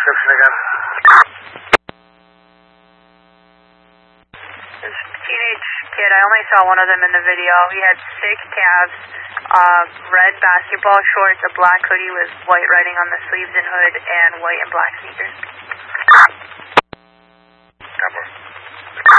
description again. This teenage kid, I only saw one of them in the video. He had 6 tabs, red basketball shorts, a black hoodie with white writing on the sleeves and hood, and white and black sneakers. Number.